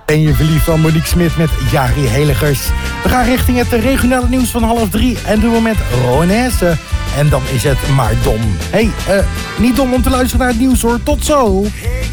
Ben je verliefd aan Monique Smit met Jari Heligers? We gaan richting het regionale nieuws van 2:30 en doen we met Rowanesse. En dan is het maar dom. Niet dom om te luisteren naar het nieuws hoor, tot zo!